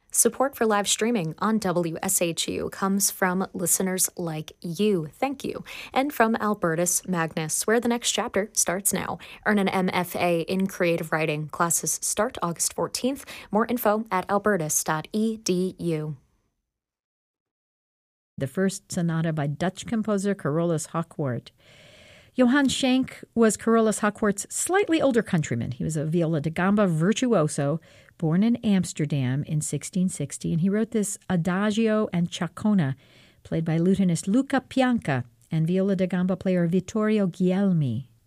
Support for live streaming on WSHU comes from listeners like you. Thank you. And from Albertus Magnus, where the next chapter starts now. Earn an MFA in creative writing. Classes start August 14th. More info at albertus.edu. The first sonata by Dutch composer Carolus Hochwart. Johann Schenk was Carolus Hochwart's slightly older countryman. He was a viola da gamba virtuoso, born in Amsterdam in 1660, and he wrote this Adagio and Chacona, played by lutenist Luca Pianca and viola da gamba player Vittorio Guglielmi.